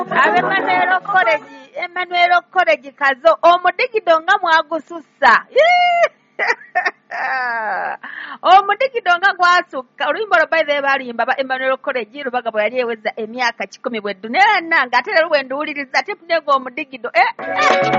Emmanuel College kazo omudigido nga mwagusussa omudigido nga gwasukka oluyimba lwa by the balimba ba Emmanuel College Lubaga bwe yali eweza emyaka 10 bwe ddunera nanga ate leero bwe nduwuliriza ate nego omudigido